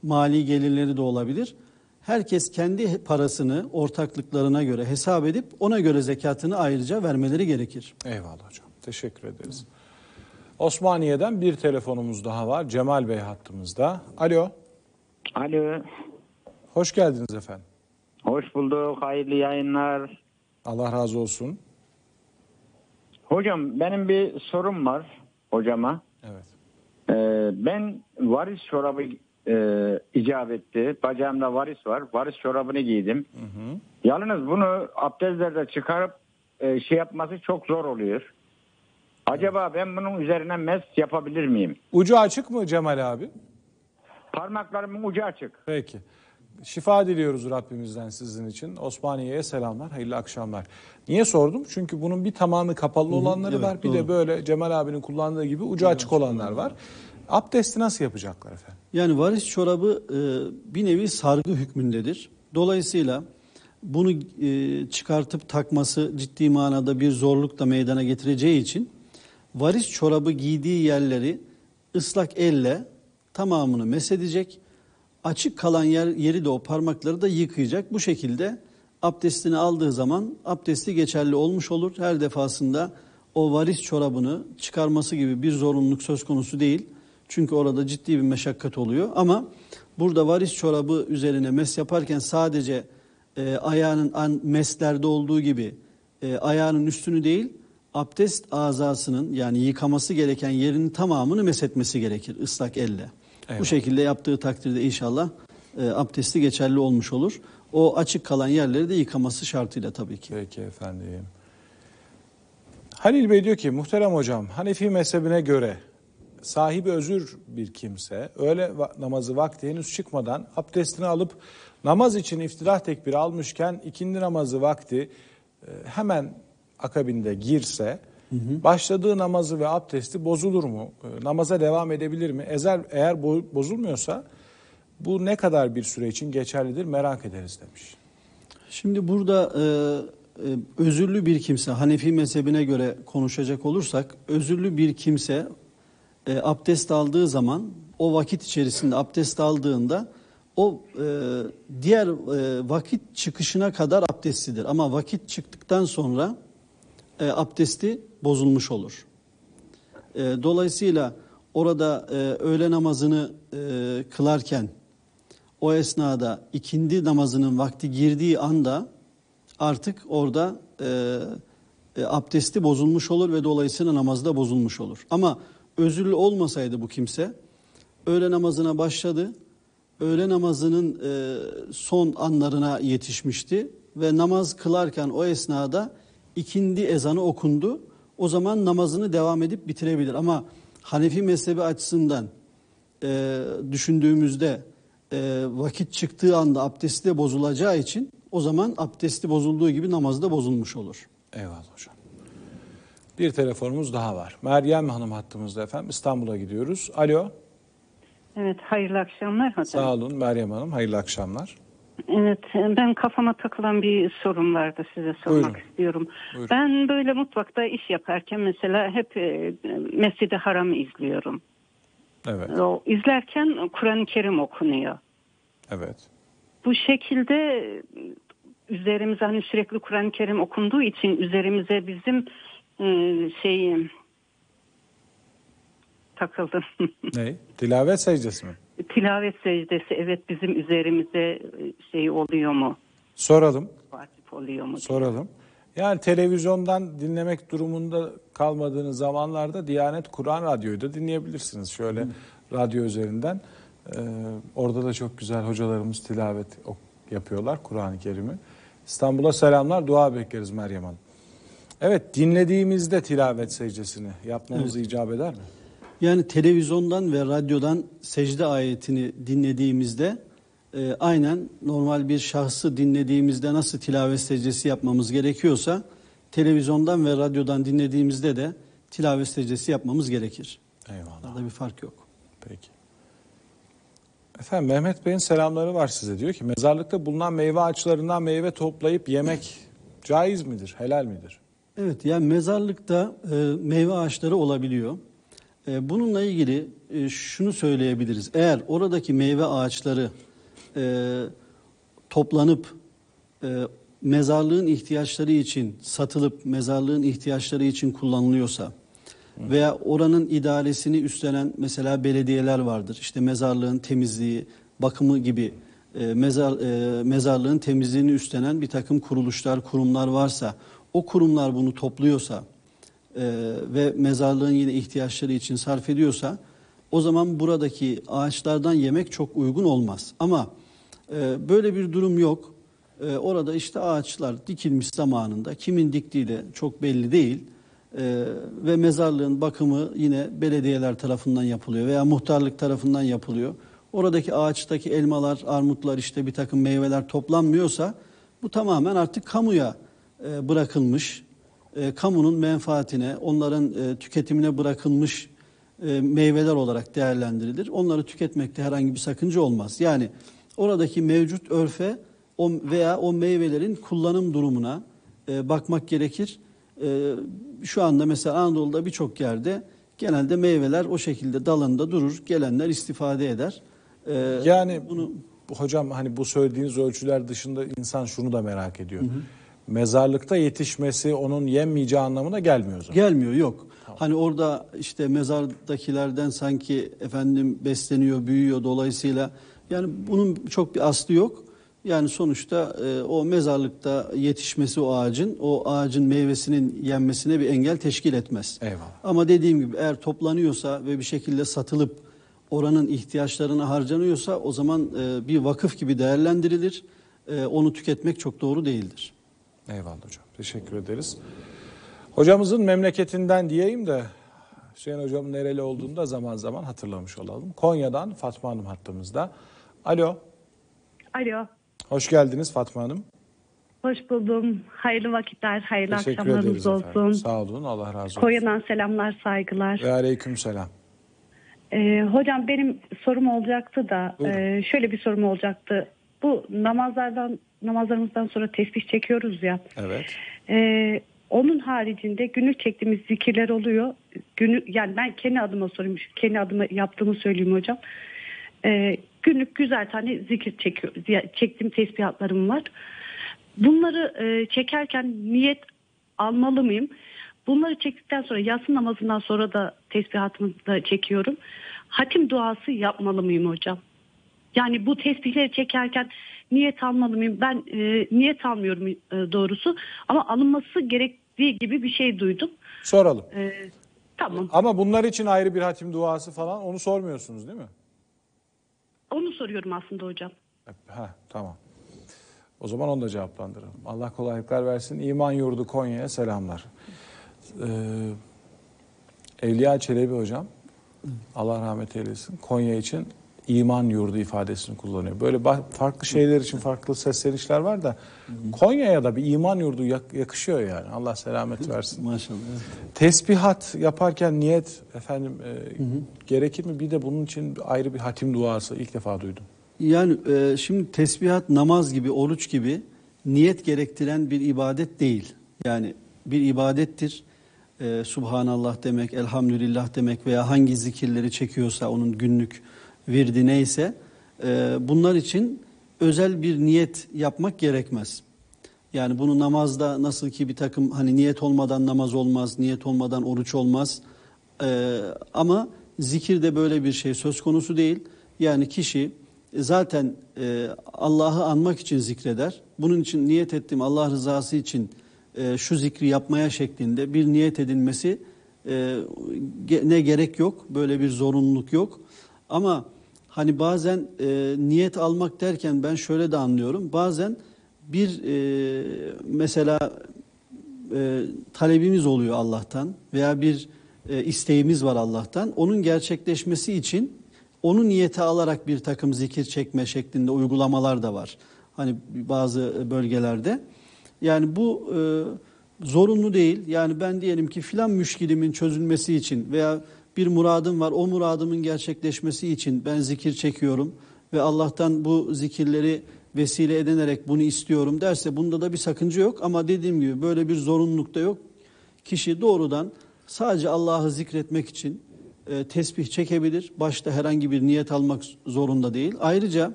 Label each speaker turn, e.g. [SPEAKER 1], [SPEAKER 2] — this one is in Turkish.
[SPEAKER 1] mali gelirleri de olabilir. Herkes kendi parasını ortaklıklarına göre hesap edip ona göre zekatını ayrıca vermeleri gerekir.
[SPEAKER 2] Eyvallah hocam. Teşekkür ederiz. Osmaniye'den bir telefonumuz daha var. Cemal Bey hattımızda. Alo.
[SPEAKER 3] Alo.
[SPEAKER 2] Hoş geldiniz efendim.
[SPEAKER 3] Hoş bulduk. Hayırlı yayınlar.
[SPEAKER 2] Allah razı olsun.
[SPEAKER 3] Hocam benim bir sorum var hocama.
[SPEAKER 2] Evet.
[SPEAKER 3] Ben varis çorabı icap etti. Bacağımda varis var. Varis çorabını giydim. Yalnız bunu abdestlerde çıkarıp şey yapması çok zor oluyor. Acaba ben bunun üzerine mes yapabilir miyim?
[SPEAKER 2] Ucu açık mı Cemal abi?
[SPEAKER 3] Parmaklarımın ucu açık.
[SPEAKER 2] Peki. Şifa diliyoruz Rabbimizden sizin için. Osmaniye'ye selamlar, hayırlı akşamlar. Niye sordum? Çünkü bunun bir tamamı kapalı olanları
[SPEAKER 1] evet,
[SPEAKER 2] var. Bir
[SPEAKER 1] doğru.
[SPEAKER 2] de böyle Cemal abinin kullandığı gibi ucu açık olanlar var. Abdesti nasıl yapacaklar efendim?
[SPEAKER 1] Yani varis çorabı bir nevi sargı hükmündedir. Dolayısıyla bunu çıkartıp takması ciddi manada bir zorluk da meydana getireceği için varis çorabı giydiği yerleri ıslak elle tamamını mesedecek. Açık kalan yeri de o parmakları da yıkayacak. Bu şekilde abdestini aldığı zaman abdesti geçerli olmuş olur. Her defasında o varis çorabını çıkarması gibi bir zorunluluk söz konusu değil. Çünkü orada ciddi bir meşakkat oluyor. Ama burada varis çorabı üzerine mes yaparken sadece ayağının meslerde olduğu gibi ayağının üstünü değil, abdest azasının yani yıkaması gereken yerinin tamamını meshetmesi gerekir ıslak elle.
[SPEAKER 2] Evet.
[SPEAKER 1] Bu şekilde yaptığı takdirde inşallah abdesti geçerli olmuş olur. O açık kalan yerleri de yıkaması şartıyla tabii ki.
[SPEAKER 2] Peki efendim. Halil Bey diyor ki muhterem hocam Hanefi mezhebine göre sahibi özür bir kimse öğle namazı vakti henüz çıkmadan abdestini alıp namaz için iftilah tekbiri almışken ikindi namazı vakti hemen akabinde girse başladığı namazı ve abdesti bozulur mu? Namaza devam edebilir mi? Eğer bozulmuyorsa bu ne kadar bir süre için geçerlidir merak ederiz demiş.
[SPEAKER 1] Şimdi burada özürlü bir kimse, Hanefi mezhebine göre konuşacak olursak, özürlü bir kimse abdest aldığı zaman o vakit içerisinde abdest aldığında o diğer vakit çıkışına kadar abdestlidir. Ama vakit çıktıktan sonra abdesti bozulmuş olur. Dolayısıyla orada öğle namazını kılarken o esnada ikindi namazının vakti girdiği anda artık orada abdesti bozulmuş olur ve dolayısıyla namazı da bozulmuş olur. Ama özürlü olmasaydı bu kimse öğle namazına başladı. Öğle namazının son anlarına yetişmişti ve namaz kılarken o esnada ikindi ezanı okundu. O zaman namazını devam edip bitirebilir. Ama Hanefi mezhebi açısından düşündüğümüzde vakit çıktığı anda abdesti de bozulacağı için o zaman abdesti bozulduğu gibi namazı da bozulmuş olur.
[SPEAKER 2] Eyvallah hocam. Bir telefonumuz daha var. Meryem Hanım hattımızda efendim. İstanbul'a gidiyoruz. Alo.
[SPEAKER 4] Evet, hayırlı akşamlar hocam.
[SPEAKER 2] Sağ olun Meryem Hanım. Hayırlı akşamlar.
[SPEAKER 4] Evet, ben kafama takılan bir sorum vardı size sormak
[SPEAKER 2] Buyurun.
[SPEAKER 4] istiyorum.
[SPEAKER 2] Buyurun.
[SPEAKER 4] Ben böyle mutfakta iş yaparken mesela hep Mescid-i Haram'ı izliyorum.
[SPEAKER 2] Evet.
[SPEAKER 4] O izlerken Kur'an-ı Kerim okunuyor.
[SPEAKER 2] Evet.
[SPEAKER 4] Bu şekilde üzerimize hani sürekli Kur'an-ı Kerim okunduğu için üzerimize bizim takıldım.
[SPEAKER 2] Ne? Tilavet secdesi mi?
[SPEAKER 4] Tilavet secdesi evet bizim üzerimize oluyor mu?
[SPEAKER 2] Soralım.
[SPEAKER 4] Vacip oluyor mu?
[SPEAKER 2] Soralım. Yani televizyondan dinlemek durumunda kalmadığınız zamanlarda Diyanet Kur'an Radyo'yu da dinleyebilirsiniz. Şöyle radyo üzerinden. Orada da çok güzel hocalarımız tilavet yapıyorlar Kur'an-ı Kerim'i. İstanbul'a selamlar, dua bekleriz Meryem Hanım. Evet, dinlediğimizde tilavet secdesini yapmamız icap eder mi?
[SPEAKER 1] Yani televizyondan ve radyodan secde ayetini dinlediğimizde aynen normal bir şahsı dinlediğimizde nasıl tilavet secdesi yapmamız gerekiyorsa televizyondan ve radyodan dinlediğimizde de tilavet secdesi yapmamız gerekir.
[SPEAKER 2] Eyvallah.
[SPEAKER 1] Arada bir fark yok.
[SPEAKER 2] Peki. Efendim Mehmet Bey'in selamları var size. Diyor ki mezarlıkta bulunan meyve ağaçlarından meyve toplayıp yemek caiz midir, helal midir?
[SPEAKER 1] Evet, yani mezarlıkta meyve ağaçları olabiliyor. Bununla ilgili şunu söyleyebiliriz. Eğer oradaki meyve ağaçları toplanıp mezarlığın ihtiyaçları için satılıp mezarlığın ihtiyaçları için kullanılıyorsa veya oranın idaresini üstlenen mesela belediyeler vardır. İşte mezarlığın temizliği, bakımı gibi mezarlığın temizliğini üstlenen bir takım kuruluşlar, kurumlar varsa, o kurumlar bunu topluyorsa ve mezarlığın yine ihtiyaçları için sarf ediyorsa, o zaman buradaki ağaçlardan yemek çok uygun olmaz. Ama böyle bir durum yok. Orada işte ağaçlar dikilmiş zamanında, kimin diktiği de çok belli değil. Ve mezarlığın bakımı yine belediyeler tarafından yapılıyor veya muhtarlık tarafından yapılıyor. Oradaki ağaçtaki elmalar, armutlar, işte bir takım meyveler toplanmıyorsa bu tamamen artık kamuya bırakılmış, kamunun menfaatine, onların tüketimine bırakılmış meyveler olarak değerlendirilir. Onları tüketmekte herhangi bir sakınca olmaz. Yani oradaki mevcut örfe veya o meyvelerin kullanım durumuna bakmak gerekir. Şu anda mesela Anadolu'da birçok yerde genelde meyveler o şekilde dalında durur. Gelenler istifade eder.
[SPEAKER 2] Yani bunu hocam, hani bu söylediğiniz ölçüler dışında insan şunu da merak ediyor. Mezarlıkta yetişmesi onun yenmeyeceği anlamına gelmiyor o zaman.
[SPEAKER 1] Gelmiyor, yok. Tamam. Hani orada işte mezardakilerden sanki besleniyor, büyüyor, dolayısıyla yani bunun çok bir aslı yok. Yani sonuçta o mezarlıkta yetişmesi o ağacın meyvesinin yenmesine bir engel teşkil etmez.
[SPEAKER 2] Eyvallah.
[SPEAKER 1] Ama dediğim gibi eğer toplanıyorsa ve bir şekilde satılıp oranın ihtiyaçlarına harcanıyorsa, o zaman bir vakıf gibi değerlendirilir. Onu tüketmek çok doğru değildir.
[SPEAKER 2] Eyvallah hocam. Teşekkür ederiz. Hocamızın memleketinden diyeyim de Hüseyin hocamın nereli olduğunu da zaman zaman hatırlamış olalım. Konya'dan Fatma Hanım hattımızda. Alo.
[SPEAKER 5] Alo.
[SPEAKER 2] Hoş geldiniz Fatma Hanım.
[SPEAKER 5] Hoş buldum. Hayırlı vakitler, hayırlı
[SPEAKER 2] Teşekkür
[SPEAKER 5] akşamlarınız olsun.
[SPEAKER 2] Efendim. Sağ olun, Allah razı olsun.
[SPEAKER 5] Konya'dan selamlar, saygılar.
[SPEAKER 2] Ve aleykümselam.
[SPEAKER 5] Hocam benim sorum olacaktı da şöyle bir sorum olacaktı. Bu namazlarımızdan sonra tesbih çekiyoruz ya.
[SPEAKER 2] Evet.
[SPEAKER 5] Onun haricinde günlük çektiğimiz zikirler oluyor. Yani ben kendi adıma sorayım, kendi adıma yaptığımı söyleyeyim hocam. Günlük güzel tane zikir çektiğim tesbihatlarım var. Bunları çekerken niyet almalı mıyım? Bunları çektikten sonra yatsı namazından sonra da tesbihatımı da çekiyorum. Hatim duası yapmalı mıyım hocam? Yani bu tesbihleri çekerken niyet almalı mıyım? Ben niyet almıyorum doğrusu, ama alınması gerektiği gibi bir şey duydum.
[SPEAKER 2] Soralım.
[SPEAKER 5] Tamam.
[SPEAKER 2] Ama bunlar için ayrı bir hatim duası falan onu sormuyorsunuz değil mi?
[SPEAKER 5] Onu soruyorum aslında hocam.
[SPEAKER 2] Tamam. O zaman onu da cevaplandıralım. Allah kolaylıklar versin. İman Yurdu Konya'ya selamlar. Evliya Çelebi hocam, Allah rahmet eylesin, Konya için İman Yurdu ifadesini kullanıyor. Böyle farklı şeyler için farklı seslenişler var da Konya'ya da bir İman Yurdu yakışıyor yani. Allah selamet versin.
[SPEAKER 1] Maşallah.
[SPEAKER 2] Tesbihat yaparken niyet gerekir mi? Bir de bunun için ayrı bir hatim duası ilk defa duydum. Yani
[SPEAKER 1] şimdi tesbihat namaz gibi, oruç gibi niyet gerektiren bir ibadet değil. Yani bir ibadettir. Subhanallah demek, elhamdülillah demek veya hangi zikirleri çekiyorsa onun günlük virdi neyse bunlar için özel bir niyet yapmak gerekmez. Yani bunu namazda nasıl ki bir takım hani niyet olmadan namaz olmaz, niyet olmadan oruç olmaz. Ama zikirde böyle bir şey söz konusu değil. Yani kişi zaten Allah'ı anmak için zikreder. Bunun için niyet ettim Allah rızası için şu zikri yapmaya şeklinde bir niyet edilmesi ne gerek yok. Böyle bir zorunluluk yok. Ama hani bazen niyet almak derken ben şöyle de anlıyorum. Bazen bir mesela talebimiz oluyor Allah'tan veya bir isteğimiz var Allah'tan. Onun gerçekleşmesi için onu niyete alarak bir takım zikir çekme şeklinde uygulamalar da var. Hani bazı bölgelerde. Yani bu zorunlu değil. Yani ben diyelim ki filan müşkilimin çözülmesi için veya bir muradım var, o muradımın gerçekleşmesi için ben zikir çekiyorum ve Allah'tan bu zikirleri vesile edinerek bunu istiyorum derse bunda da bir sakınca yok. Ama dediğim gibi böyle bir zorunluluk da yok. Kişi doğrudan sadece Allah'ı zikretmek için tesbih çekebilir. Başta herhangi bir niyet almak zorunda değil. Ayrıca